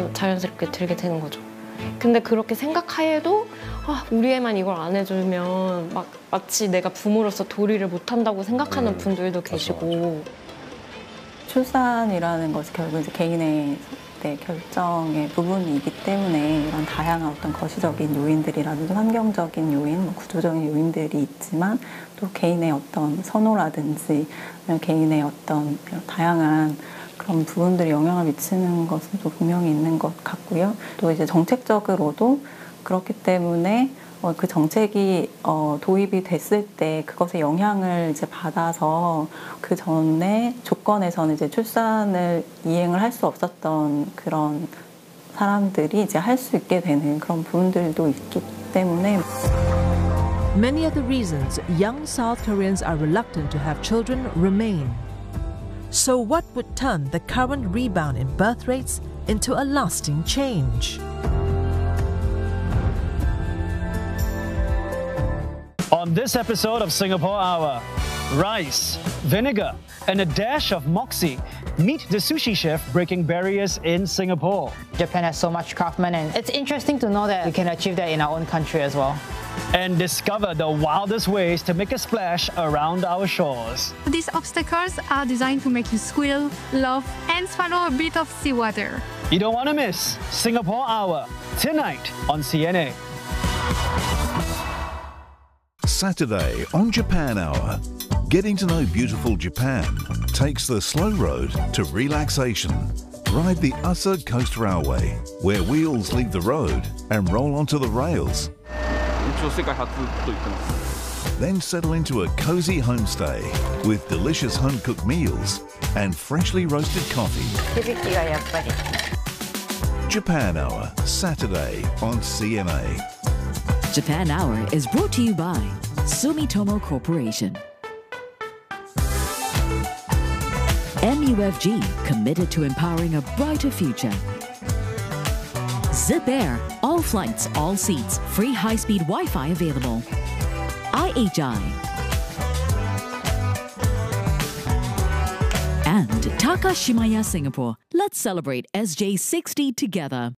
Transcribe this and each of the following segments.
자연스럽게 들게 되는 거죠. 근데 그렇게 생각하에도 우리 애만 이걸 안 해주면 마치 내가 부모로서 도리를 못한다고 생각하는 분들도 계시고. 출산이라는 것이 결국 이제 개인의 결정의 부분이기 때문에 이런 다양한 어떤 거시적인 요인들이라든지 환경적인 요인, 구조적인 요인들이 있지만 또 개인의 어떤 선호라든지 개인의 어떤 다양한 그런 부분들이 영향을 미치는 것은 또 분명히 있는 것 같고요. 또 이제 정책적으로도 그렇기 때문에 그 정책이 도입이 됐을 때 그것의 영향을 이제 받아서 그 전에 조건에서는 이제 출산을 이행을 할 수 없었던 그런 사람들이 이제 할 수 있게 되는 그런 부분들도 있기 때문에. Many of the reasons young South Koreans are reluctant to have children remain. So what would turn the current rebound in birth rates into a lasting change? On this episode of Singapore Hour, rice, vinegar, and a dash of moxie. Meet the sushi chef breaking barriers in Singapore. Japan has so much craftsmen, and it's interesting to know that we can achieve that in our own country as well. And discover the wildest ways to make a splash around our shores. These obstacles are designed to make you squeal, laugh, and swallow a bit of seawater. You don't want to miss Singapore Hour, tonight on CNA. Saturday on Japan Hour. Getting to know beautiful Japan takes the slow road to relaxation. Ride the Asa Coast Railway, where wheels leave the road and roll onto the rails. Then settle into a cozy homestay with delicious home-cooked meals and freshly roasted coffee. Japan Hour, Saturday on CNA. Japan Hour is brought to you by Sumitomo Corporation. MUFG, committed to empowering a brighter future. Zip Air, all flights, all seats, free high-speed Wi-Fi available. IHI. And Takashimaya Singapore. Let's celebrate SJ60 together.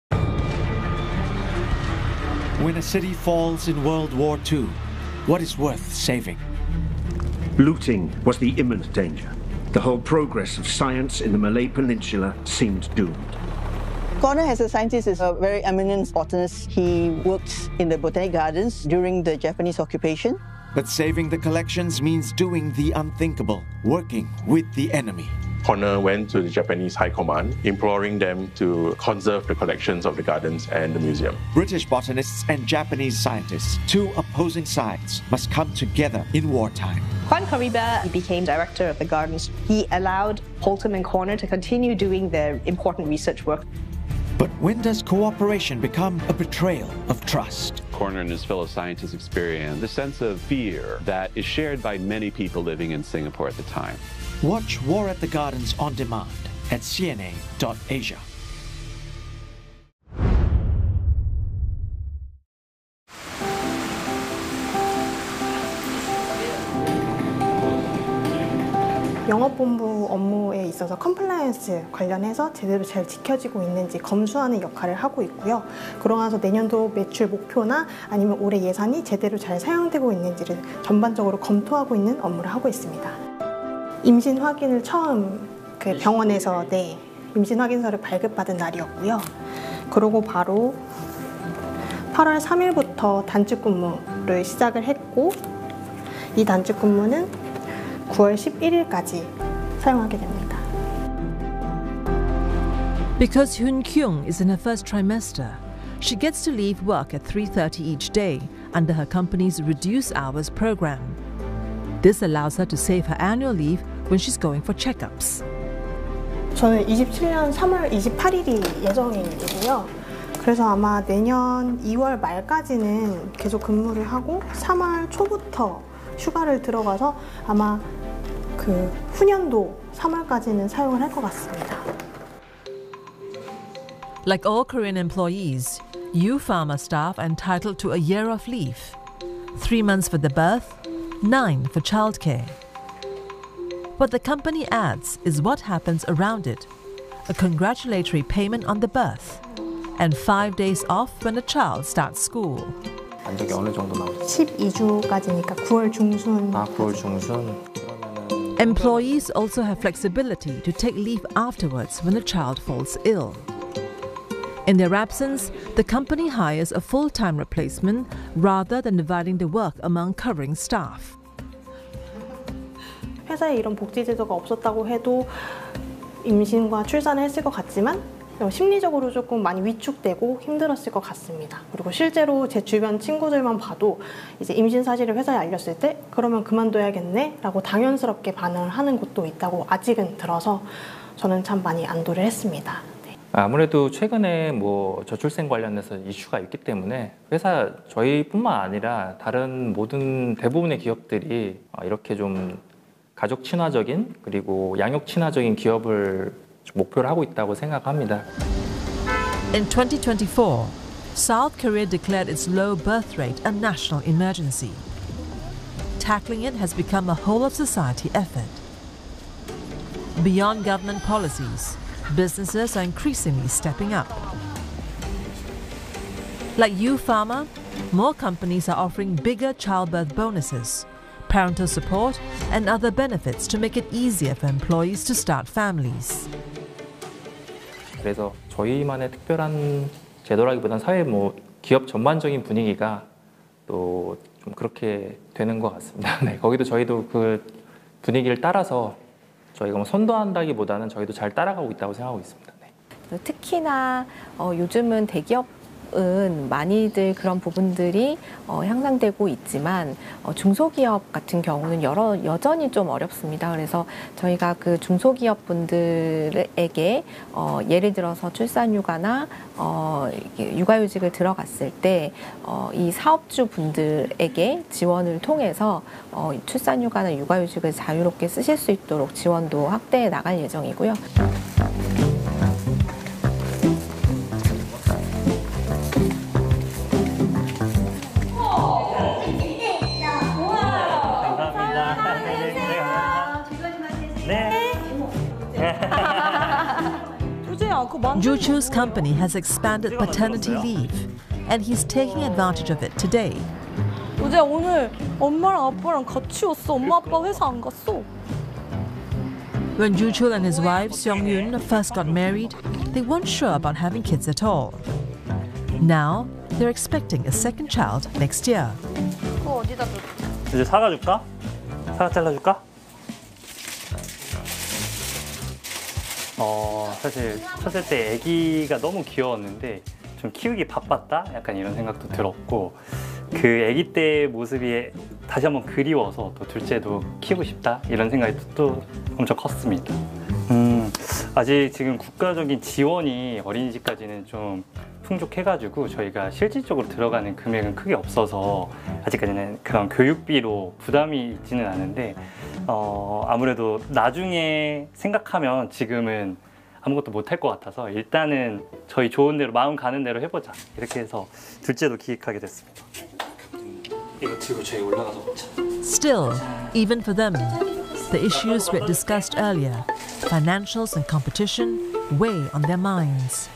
When a city falls in World War II, what is worth saving? Looting was the imminent danger. The whole progress of science in the Malay Peninsula seemed doomed. Connor, as a scientist, is a very eminent botanist. He worked in the Botanic Gardens during the Japanese occupation. But saving the collections means doing the unthinkable, working with the enemy. Connor went to the Japanese High Command, imploring them to conserve the collections of the gardens and the museum. British botanists and Japanese scientists, two opposing sides, must come together in wartime. Juan Caribe became director of the gardens. He allowed Holtham and Connor to continue doing their important research work. But when does cooperation become a betrayal of trust? Connor and his fellow scientists experienced a sense of fear that is shared by many people living in Singapore at the time. Watch War at the Gardens on demand at cna.asia. 영업본부 업무에 있어서 컴플라이언스 관련해서 제대로 잘 지켜지고 있는지 검수하는 역할을 하고 있고요. 그러면서 내년도 매출 목표나 아니면 올해 예산이 제대로 잘 사용되고 있는지를 전반적으로 검토하고 있는 업무를 하고 있습니다. 임신 확인을 처음 그 병원에서 임신 확인서를 발급받은 날이었고요. 그러고 바로 8월 3일부터 단축 근무를 시작을 했고 이 단축 근무는 9월 11일까지 사용하게 됩니다. Because Hyun Kyung is in her first trimester, she gets to leave work at 3:30 each day under her company's reduced hours program. This allows her to save her annual leave when she's going for checkups. 저는 27년 3월 28일이 예정이고요. 그래서 아마 내년 2월 말까지는 계속 근무를 하고 3월 초부터 휴가를 들어가서 아마 그 후년도 3월까지는 사용을 할 것 같습니다. Like all Korean employees, you pharma staff are entitled to a year of leave. 3 months for the birth, 9 for childcare. What the company adds is what happens around it. a congratulatory payment on the birth, and 5 days off when a child starts school. 만족이 어느 정도 나오죠? 12주까지니까 9월 중순. 9월 중순. Employees also have flexibility to take leave afterwards when a child falls ill. In their absence, the company hires a full-time replacement rather than dividing the work among covering staff. 회사에 이런 복지 제도가 없었다고 해도 임신과 출산을 했을 것 같지만 심리적으로 조금 많이 위축되고 힘들었을 것 같습니다. 그리고 실제로 제 주변 친구들만 봐도 이제 임신 사실을 회사에 알렸을 때 그러면 그만둬야겠네 라고 당연스럽게 반응을 하는 곳도 있다고 아직은 들어서 저는 참 많이 안도를 했습니다. 아무래도 최근에 뭐 저출생 관련해서 이슈가 있기 때문에 회사 저희뿐만 아니라 다른 모든 대부분의 기업들이 이렇게 좀 가족 친화적인 그리고 양육 친화적인 기업을 목표를 하고 있다고 생각합니다. In 2024, South Korea declared its low birth rate a national emergency. Tackling it has become a whole-of-society effort. Beyond government policies, businesses are increasingly stepping up. Like U-Pharma, more companies are offering bigger childbirth bonuses, parental support, and other benefits to make it easier for employees to start families. 그래서 저희만의 특별한 제도라기보다는 사회 기업 전반적인 분위기가 또 좀 그렇게 되는 것 같습니다. 네, 거기도 저희도 그 분위기를 따라서 저희가 선도한다기보다는 저희도 잘 따라가고 있다고 생각하고 있습니다. 네. 특히나 요즘은 대기업은 많이들 그런 부분들이 향상되고 있지만 중소기업 같은 경우는 여전히 좀 어렵습니다. 그래서 저희가 그 중소기업 분들에게 예를 들어서 출산휴가나 육아휴직을 들어갔을 때 이 사업주 분들에게 지원을 통해서 출산휴가나 육아휴직을 자유롭게 쓰실 수 있도록 지원도 확대해 나갈 예정이고요. Juchu's company has expanded paternity leave, and he's taking advantage of it today. 우재야 오늘 엄마랑 아빠랑 같이 왔어. 엄마 아빠 회사 안 갔어. When Juchul and his wife Seong-yoon first got married, they weren't sure about having kids at all. Now, they're expecting a second child next year. 그거 어디다 줘? 이제 사과 줄까? 사과 잘라줄까? 사실 쳤을 때 아기가 너무 귀여웠는데 좀 키우기 바빴다? 약간 이런 생각도 들었고 그 아기 때 모습이 다시 한번 그리워서 또 둘째도 키우고 싶다? 이런 생각이 또 엄청 컸습니다. 아직 지금 국가적인 지원이 어린이집까지는 좀 풍족해가지고 저희가 실질적으로 들어가는 금액은 크게 없어서 아직까지는 그런 교육비로 부담이 있지는 않은데 아무래도 나중에 생각하면 지금은 아무것도 못할 것 같아서 일단은 저희 좋은 대로 마음 가는 대로 해보자 이렇게 해서 둘째도 기획하게 됐습니다. 이거 들고 저희 올라가서 먹자. Still, even for them, the issues we discussed earlier, financials and competition, weigh on their minds.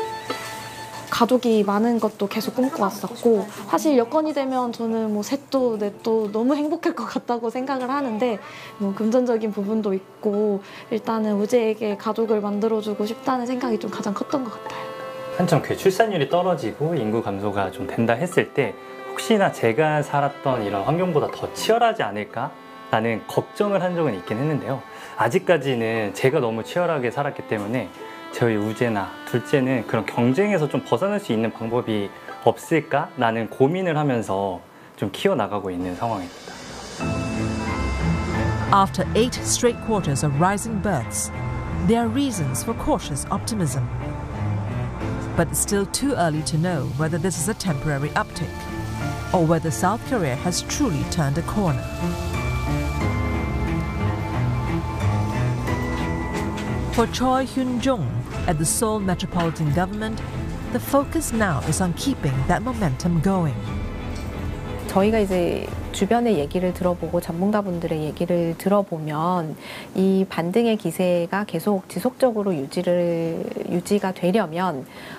가족이 많은 것도 계속 꿈꿔왔었고 사실 여건이 되면 저는 뭐 셋도 넷도 너무 행복할 것 같다고 생각을 하는데 뭐 금전적인 부분도 있고 일단은 우재에게 가족을 만들어주고 싶다는 생각이 좀 가장 컸던 것 같아요. 한참 그 출산율이 떨어지고 인구 감소가 좀 된다 했을 때 혹시나 제가 살았던 이런 환경보다 더 치열하지 않을까? 라는 걱정을 한 적은 있긴 했는데요. 아직까지는 제가 너무 치열하게 살았기 때문에 저희 우재나 둘째는 그런 경쟁에서 좀 벗어날 수 있는 방법이 없을까? 라는 고민을 하면서 좀 키워나가고 있는 상황입니다. After 8 straight quarters of rising births, there are reasons for cautious optimism. But it's still too early to know whether this is a temporary uptick or whether South Korea has truly turned a corner. For Choi Hyun-jung at the Seoul Metropolitan Government, the focus now is on keeping that momentum going. 저희가 이제 주변의 얘기를 들어보고 전문가분들의 얘기를 들어보면 이 반등의 기세가 계속 지속적으로 유지가 되려면